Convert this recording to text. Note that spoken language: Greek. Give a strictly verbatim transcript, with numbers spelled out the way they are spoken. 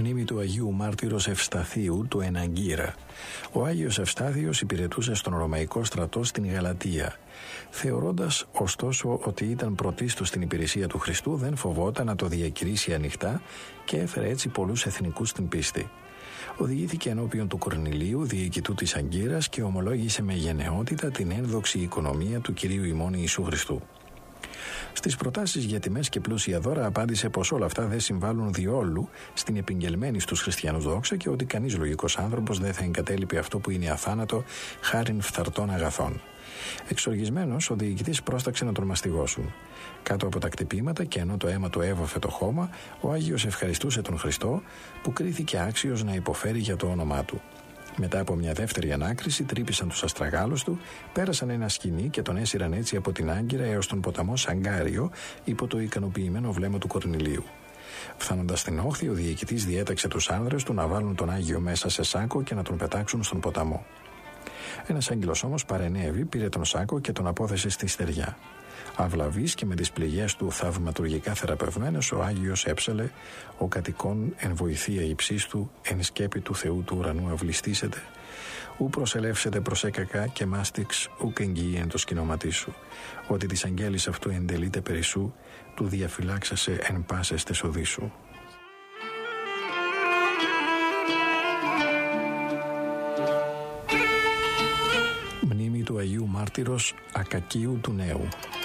Μνήμη του Αγίου Μάρτυρος Ευσταθίου του Εναγκύρα. Ο Άγιος Ευστάθιος υπηρετούσε στον Ρωμαϊκό στρατό στην Γαλατία. Θεωρώντας ωστόσο ότι ήταν πρωτίστως στην υπηρεσία του Χριστού, δεν φοβόταν να το διακηρύσει ανοιχτά και έφερε έτσι πολλούς εθνικούς στην πίστη. Οδηγήθηκε ενώπιον του Κορνηλίου, διοικητού της Αγκύρας, και ομολόγησε με γενναιότητα την ένδοξη οικονομία του Κυρίου ημών Ιησού Χριστού. Στις προτάσεις για τιμές και πλούσια δώρα απάντησε πως όλα αυτά δεν συμβάλλουν διόλου στην επιγγελμένη στους χριστιανούς δόξα και ότι κανείς λογικός άνθρωπος δεν θα εγκατέλειπε αυτό που είναι αθάνατο χάριν φθαρτών αγαθών. Εξοργισμένος, ο διοικητής πρόσταξε να τον μαστιγώσουν. Κάτω από τα κτυπήματα και ενώ το αίμα του έβαφε το χώμα, ο Άγιος ευχαριστούσε τον Χριστό που κρίθηκε άξιος να υποφέρει για το όνομά του. Μετά από μια δεύτερη ανάκριση, τρύπησαν τους αστραγάλους του, πέρασαν ένα σκηνή και τον έσυραν έτσι από την Άγκυρα έως τον ποταμό Σαγκάριο υπό το ικανοποιημένο βλέμμα του Κορνηλίου. Φθάνοντας στην όχθη, ο διοικητής διέταξε τους άνδρες του να βάλουν τον Άγιο μέσα σε σάκο και να τον πετάξουν στον ποταμό. Ένας άγγελος όμως παρενέβη, πήρε τον σάκο και τον απόθεσε στη στεριά. Αυλαβής και με τις πληγές του θαυματουργικά θεραπευμένος, ο Άγιος έψαλε: «Ο κατοικών εν βοηθεία υψίστου, εν σκέπη του Θεού του ουρανού αυλιστήσετε, ου προσελεύσετε προς έκακα και μάστιξ ουκ εγγύη εν το σκηνοματί σου, ότι της αγγέλης αυτού εντελείται περί του διαφυλάξασε εν πάσες τες οδείς σου». Μνήμη του Αγίου Μάρτυρος Ακακίου του Νέου.